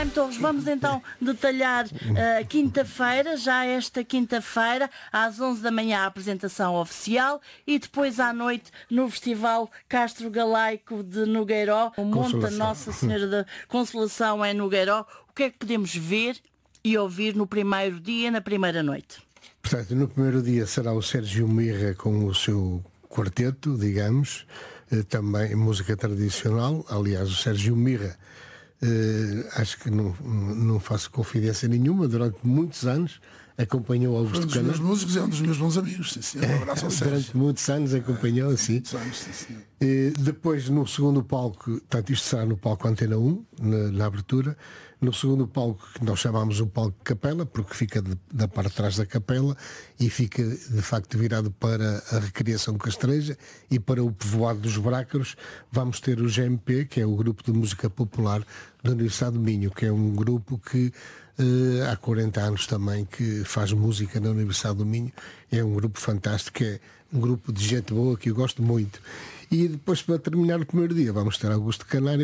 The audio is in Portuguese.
Torres, vamos então detalhar quinta-feira, já esta quinta-feira, às 11 da manhã a apresentação oficial e depois à noite no Festival Castro Galaico de Nogueiró, o Monte Nossa Senhora da Consolação em Nogueiró. O que é que podemos ver e ouvir no primeiro dia, na primeira noite? Portanto, no primeiro dia será o Sérgio Mirra com o seu quarteto, digamos, também música tradicional. Aliás, o Sérgio Mirra, acho que não faço confidência nenhuma, durante muitos anos acompanhou Augusto Canário. Um dos meus músicos, é um dos meus bons amigos, sim, senhor. Um abraço ao Sérgio. Durante muitos anos acompanhou, assim. Muitos anos, sim, senhor. Depois, no segundo palco, portanto, isto será no palco Antena 1, na abertura. No segundo palco, que nós chamamos o palco Capela, porque fica da parte de trás da capela e fica, de facto, virado para a Recriação Castreja e para o povoado dos Brácaros. Vamos ter o GMP, que é o Grupo de Música Popular da Universidade do Minho, que é um grupo que há 40 anos também que faz música na Universidade do Minho. É um grupo fantástico, é um grupo de gente boa que eu gosto muito. E depois, para terminar o primeiro dia, vamos ter Augusto Canário